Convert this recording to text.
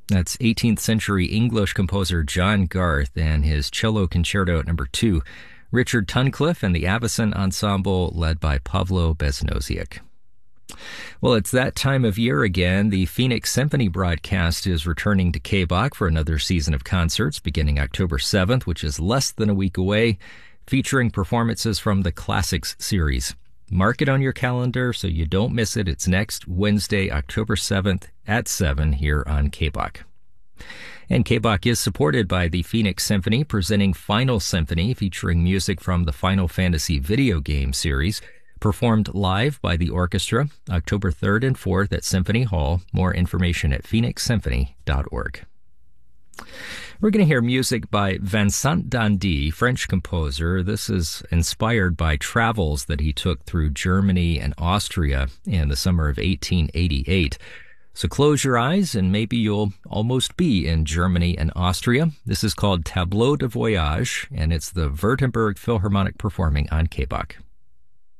That's 18th century English composer John Garth and his Cello Concerto No. 2. Richard Tunnicliffe and the Avicen Ensemble, led by Pavlo Beznoziak. Well, it's that time of year again. The Phoenix Symphony broadcast is returning to KBOC for another season of concerts beginning October 7th, which is less than a week away, featuring performances from the Classics series. Mark it on your calendar so you don't miss it. It's next Wednesday, October 7th at 7 here on KBOC. And KBOC is supported by the Phoenix Symphony, presenting Final Symphony, featuring music from the Final Fantasy video game series, performed live by the orchestra, October 3rd and 4th at Symphony Hall. More information at phoenixsymphony.org. We're going to hear music by Vincent d'Indy, French composer. This is inspired by travels that he took through Germany and Austria in the summer of 1888. So close your eyes and maybe you'll almost be in Germany and Austria. This is called Tableau de Voyage, and it's the Württemberg Philharmonic performing on KBOC.